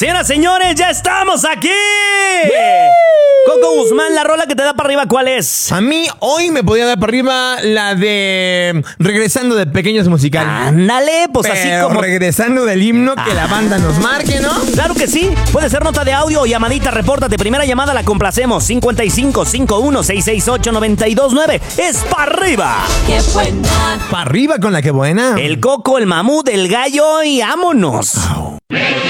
Señoras, señores, ya estamos aquí. Coco Guzmán, la rola que te da para arriba, ¿cuál es? A mí hoy me podía dar para arriba la de Regresando de Pequeños Musical. Ándale, pues Pero así como... regresando del himno que la banda nos marque, ¿no? Claro que sí. Puede ser nota de audio o llamadita, repórtate. Primera llamada, la complacemos. 5551-668-929. Es para arriba. ¡Qué buena! Para arriba con la que buena. El Coco, el Mamut, el Gallo y vámonos.